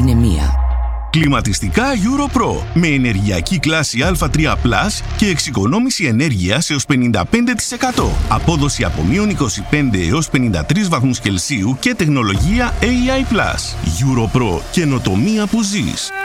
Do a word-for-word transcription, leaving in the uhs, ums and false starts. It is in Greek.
είναι μία. Κλιματιστικά EuroPro με ενεργειακή κλάση Α τρία πλας και εξοικονόμηση ενέργειας έως πενήντα πέντε τοις εκατό. Απόδοση από μείον είκοσι πέντε έως πενήντα τρεις βαθμούς Κελσίου και τεχνολογία έι άι Plus. EuroPro, καινοτομία που ζεις.